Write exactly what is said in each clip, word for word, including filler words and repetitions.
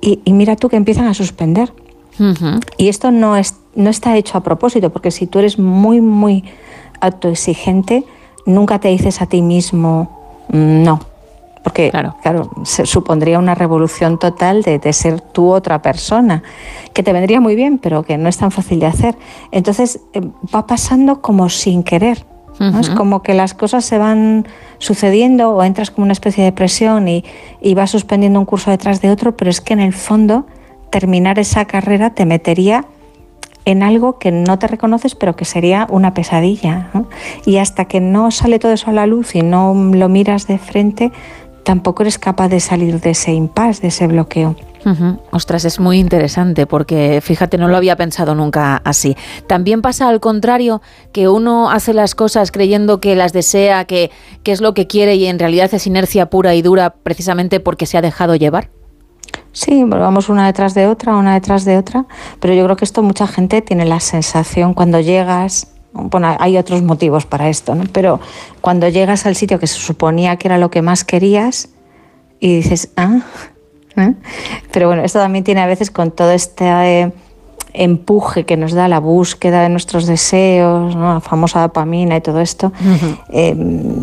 y, y mira tú que empiezan a suspender. Uh-huh. Y esto no, es, no está hecho a propósito, porque si tú eres muy, muy autoexigente, nunca te dices a ti mismo no. Porque, claro, claro se supondría una revolución total de, de ser tú otra persona, que te vendría muy bien, pero que no es tan fácil de hacer. Entonces, eh, va pasando como sin querer, ¿no? Uh-huh. Es como que las cosas se van sucediendo o entras como una especie de presión y, y vas suspendiendo un curso detrás de otro, pero es que en el fondo terminar esa carrera te metería en algo que no te reconoces, pero que sería una pesadilla, ¿no? Y hasta que no sale todo eso a la luz y no lo miras de frente, tampoco eres capaz de salir de ese impasse, de ese bloqueo. Uh-huh. Ostras, es muy interesante porque, fíjate, no lo había pensado nunca así. También pasa al contrario, que uno hace las cosas creyendo que las desea, que, que es lo que quiere y en realidad es inercia pura y dura precisamente porque se ha dejado llevar. Sí, vamos una detrás de otra, una detrás de otra, pero yo creo que esto mucha gente tiene la sensación cuando llegas. Bueno, hay otros motivos para esto, ¿no? Pero cuando llegas al sitio que se suponía que era lo que más querías y dices, ah, ¿eh? Pero bueno, esto también tiene a veces con todo este eh, empuje que nos da la búsqueda de nuestros deseos, ¿no? La famosa dopamina y todo esto, uh-huh. eh,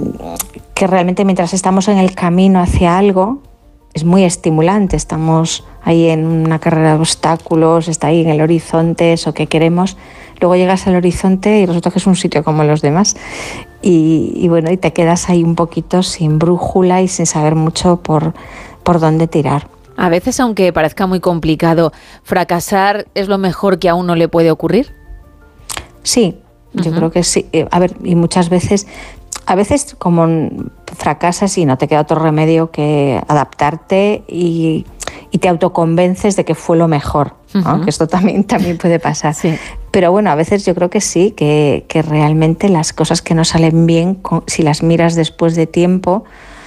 que realmente mientras estamos en el camino hacia algo es muy estimulante, estamos ahí en una carrera de obstáculos, está ahí en el horizonte, eso que queremos. Luego llegas al horizonte y resulta que es un sitio como los demás y, y bueno, y te quedas ahí un poquito sin brújula y sin saber mucho por, por dónde tirar. A veces, aunque parezca muy complicado, ¿fracasar es lo mejor que a uno le puede ocurrir? Sí, uh-huh. Yo creo que sí. A ver, y muchas veces, a veces como fracasas y no te queda otro remedio que adaptarte y, y te autoconvences de que fue lo mejor, ¿no? Uh-huh. Que esto también, también puede pasar. Sí. Pero bueno, a veces yo creo que sí, que, que realmente las cosas que no salen bien, si las miras después de tiempo,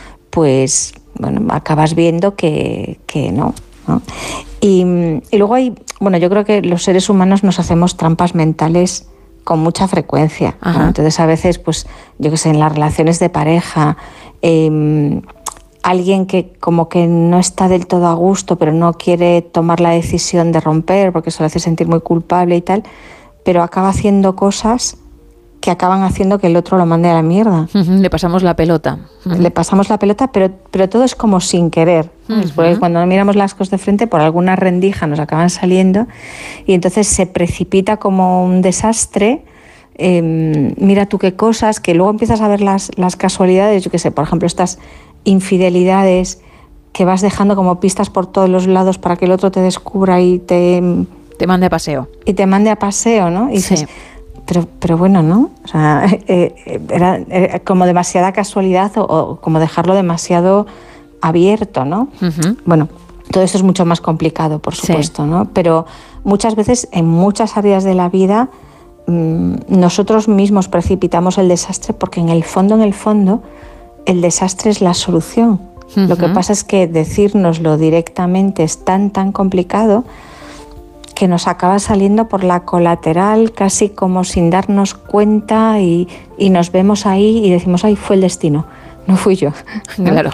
pues bueno, acabas viendo que, que no, ¿no? Y, y luego hay, bueno, yo creo que los seres humanos nos hacemos trampas mentales con mucha frecuencia, ¿no? Entonces a veces, pues yo qué sé, en las relaciones de pareja, eh, alguien que como que no está del todo a gusto, pero no quiere tomar la decisión de romper porque eso le hace sentir muy culpable y tal, pero acaba haciendo cosas que acaban haciendo que el otro lo mande a la mierda. Uh-huh, le pasamos la pelota. Uh-huh. Le pasamos la pelota, pero, pero todo es como sin querer. Uh-huh. Porque cuando miramos las cosas de frente, por alguna rendija nos acaban saliendo y entonces se precipita como un desastre. Eh, mira tú qué cosas, que luego empiezas a ver las, las casualidades, yo qué sé, por ejemplo, estas infidelidades que vas dejando como pistas por todos los lados para que el otro te descubra y te... Te mande a paseo. Y te mande a paseo, ¿no? Y sí. dices, pero, pero bueno, ¿no? O sea, eh, era, era como demasiada casualidad o, o como dejarlo demasiado abierto, ¿no? Uh-huh. Bueno, todo esto es mucho más complicado, por supuesto, sí. ¿no? Pero muchas veces, en muchas áreas de la vida, mmm, nosotros mismos precipitamos el desastre porque en el fondo, en el fondo, el desastre es la solución. Uh-huh. Lo que pasa es que decírnoslo directamente es tan, tan complicado que nos acaba saliendo por la colateral, casi como sin darnos cuenta y, y nos vemos ahí y decimos, ay, fue el destino, no fui yo, ¿no? Claro,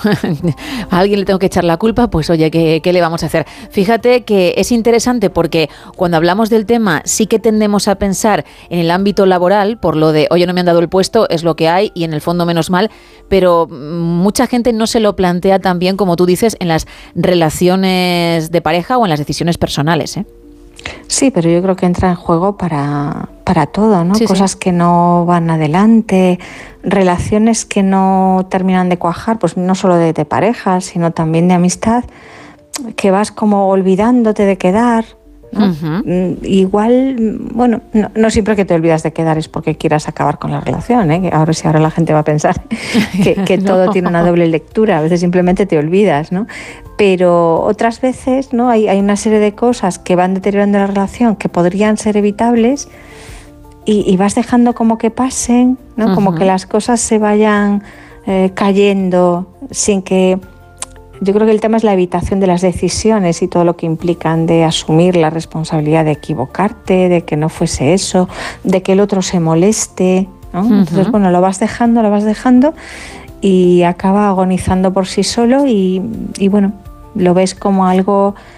a alguien le tengo que echar la culpa, pues oye, ¿qué, qué le vamos a hacer? Fíjate que es interesante porque cuando hablamos del tema sí que tendemos a pensar en el ámbito laboral, por lo de, oye, no me han dado el puesto, es lo que hay y en el fondo menos mal, pero mucha gente no se lo plantea tan bien como tú dices en las relaciones de pareja o en las decisiones personales, ¿eh? Sí, pero yo creo que entra en juego para, para todo, ¿no? Sí, Cosas sí. que no van adelante, relaciones que no terminan de cuajar, pues no solo de, de pareja, sino también de amistad, que vas como olvidándote de quedar, ¿no? Uh-huh. Igual, bueno, no, no siempre que te olvidas de quedar es porque quieras acabar con la relación, ¿eh? Que ahora sí, ahora la gente va a pensar que, que no. Todo tiene una doble lectura, a veces simplemente te olvidas, ¿no? Pero otras veces, ¿no? Hay, hay una serie de cosas que van deteriorando la relación que podrían ser evitables y, y vas dejando como que pasen, ¿no? Uh-huh. Como que las cosas se vayan eh, cayendo sin que... Yo creo que el tema es la evitación de las decisiones y todo lo que implican de asumir la responsabilidad de equivocarte, de que no fuese eso, de que el otro se moleste, ¿no? Uh-huh. Entonces, bueno, lo vas dejando, lo vas dejando y acaba agonizando por sí solo y, y bueno, lo ves como algo